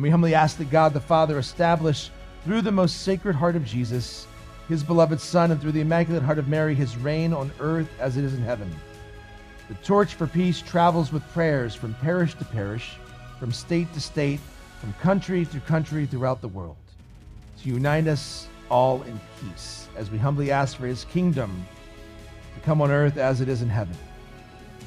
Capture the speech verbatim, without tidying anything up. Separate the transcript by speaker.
Speaker 1: we humbly ask that God the Father establish through the most sacred heart of Jesus, his beloved Son, and through the Immaculate Heart of Mary, his reign on earth as it is in heaven. The torch for peace travels with prayers from parish to parish, from state to state, from country to country throughout the world, to unite us all in peace, as we humbly ask for his kingdom to come on earth as it is in heaven.